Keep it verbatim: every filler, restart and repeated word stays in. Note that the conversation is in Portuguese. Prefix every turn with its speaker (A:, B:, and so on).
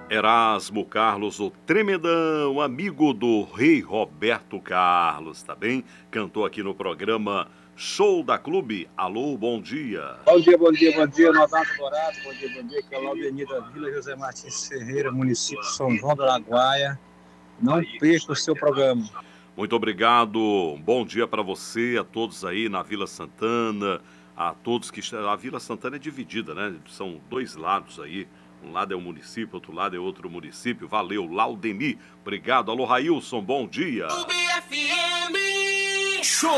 A: Erasmo Carlos, o tremendão, amigo do rei Roberto Carlos, tá bem? Cantou aqui no programa Show da Clube. Alô, bom dia.
B: Bom dia, bom dia, bom dia, Novato Dourado, bom dia, bom dia, aqui é o Laudenir da Vila José Martins Ferreira, município de São João do Araguaia. Não perca o seu programa.
A: Muito obrigado, bom dia para você, a todos aí na Vila Santana, a todos que... A Vila Santana é dividida, né? São dois lados aí. Um lado é o município, outro lado é outro município. Valeu, Laudenir. Obrigado. Alô, Railson, bom dia.
C: U B F M Show.